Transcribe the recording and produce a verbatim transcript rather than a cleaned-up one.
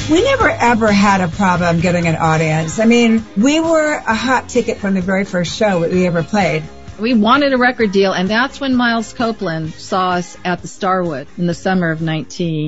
We never ever had a problem getting an audience. I mean, we were a hot ticket from the very first show that we ever played. We wanted a record deal, and that's when Miles Copeland saw us at the Starwood in the summer of nineteen